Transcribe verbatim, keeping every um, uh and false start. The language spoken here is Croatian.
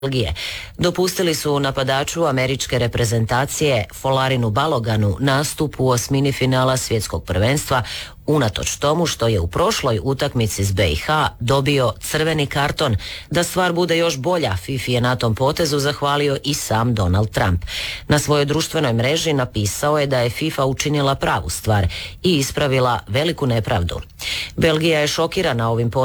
Belgije. Dopustili su napadaču američke reprezentacije Folarinu Baloganu nastup u osmini finala svjetskog prvenstva unatoč tomu što je u prošloj utakmici s B i H dobio crveni karton. Da stvar bude još bolja, Fifi je na tom potezu zahvalio i sam Donald Trump. Na svojoj društvenoj mreži napisao je da je FIFA učinila pravu stvar i ispravila veliku nepravdu. Belgija je šokirana ovim potezom